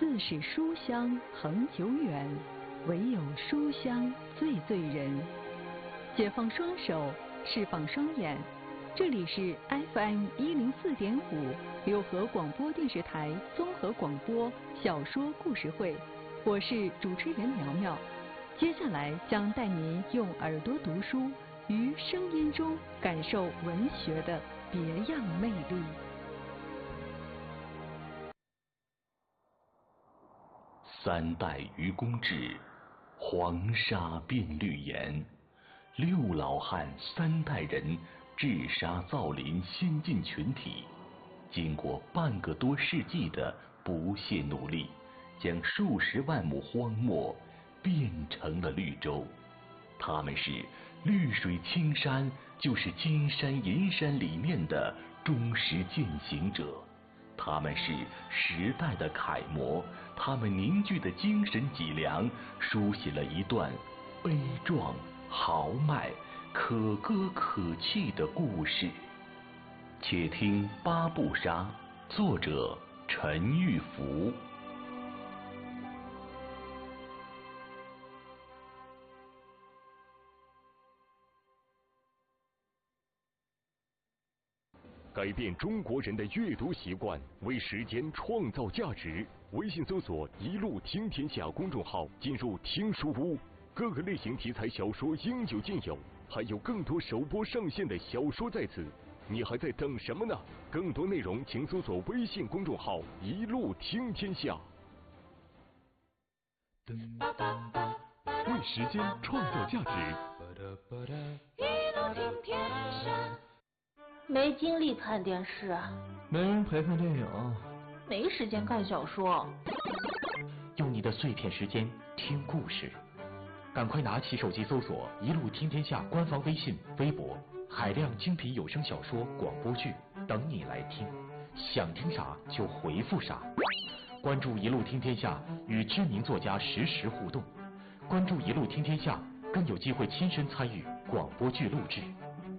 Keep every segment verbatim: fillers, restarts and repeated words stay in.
自是书香恒久远，唯有书香最醉人。解放双手，释放双眼，这里是 F M 一零四点五六合广播电视台综合广播小说故事会，我是主持人苗苗。接下来将带您用耳朵读书，于声音中感受文学的别样魅力。 三代愚公志，黄沙变绿岩。六老汉三代人治沙造林先进群体，经过半个多世纪的不懈努力，将数十万亩荒漠变成了绿洲。他们是绿水青山就是金山银山里面的忠实践行者，他们是时代的楷模，他们凝聚的精神脊梁，书写了一段悲壮豪迈可歌可泣的故事。且听八步沙，作者陈玉福。 改变中国人的阅读习惯，为时间创造价值。微信搜索“一路听天下”公众号，进入听书屋，各个类型题材小说应有尽有，还有更多首播上线的小说在此，你还在等什么呢？更多内容请搜索微信公众号“一路听天下”。为时间创造价值。 一路听天下。没精力看电视， 没人陪看电影， 没时间看小说。 用你的碎片时间听故事，赶快拿起手机搜索“一路听天下”官方微信、微博，海量精品有声小说、广播剧等你来听，想听啥就回复啥。关注“一路听天下”，与知名作家实时互动。关注“一路听天下”，更有机会亲身参与广播剧录制。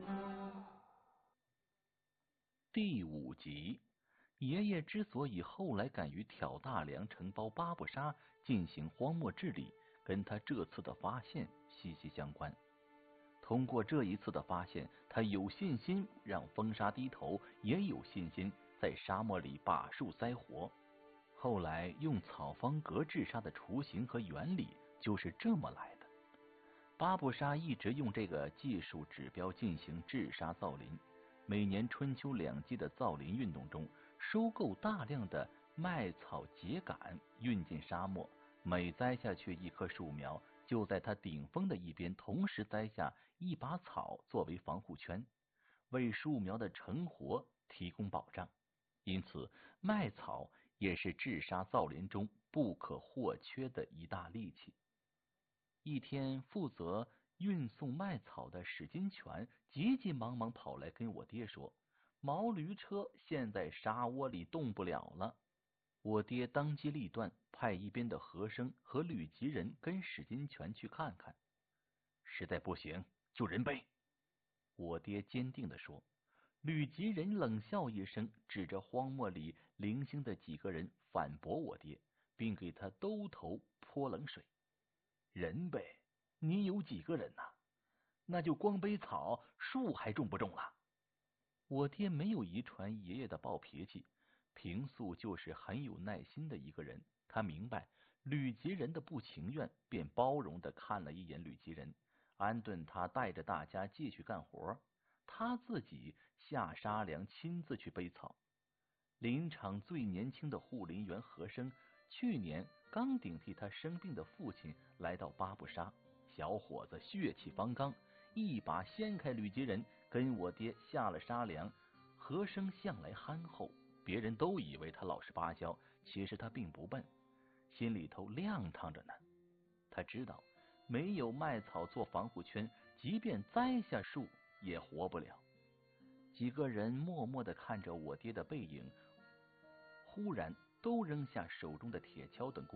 第五集，爷爷之所以后来敢于挑大梁承包巴布沙进行荒漠治理，跟他这次的发现息息相关。通过这一次的发现，他有信心让风沙低头，也有信心在沙漠里把树栽活。后来用草方格治沙的雏形和原理就是这么来的。巴布沙一直用这个技术指标进行治沙造林。每年春秋两季的造林运动中，收购大量的麦草秸秆运进沙漠，每栽下去一棵树苗，就在它顶峰的一边同时栽下一把草作为防护圈，为树苗的成活提供保障。因此麦草也是治沙造林中不可或缺的一大利器。一天，负责运送麦草的史金泉急急忙忙跑来跟我爹说，毛驴车现在沙窝里动不了了。我爹当机立断，派一边的和珅和吕吉仁跟史金泉去看看。实在不行就人背，我爹坚定地说。吕吉仁冷笑一声，指着荒漠里零星的几个人反驳我爹，并给他兜头泼冷水。人呗，你有几个人呐？那就光背草，树还重不重了？我爹没有遗传爷爷的暴脾气，平素就是很有耐心的一个人。他明白吕吉仁的不情愿，便包容地看了一眼吕吉仁，安顿他带着大家继续干活，他自己下沙梁亲自去背草。林场最年轻的护林员和珅去年刚顶替他生病的父亲来到巴布沙，小伙子血气方刚，一把掀开吕吉仁，跟我爹下了沙梁。和珅向来憨厚，别人都以为他老实巴交，其实他并不笨，心里头亮堂着呢。他知道没有麦草做防护圈，即便栽下树也活不了。几个人默默地看着我爹的背影，忽然都扔下手中的铁锹等工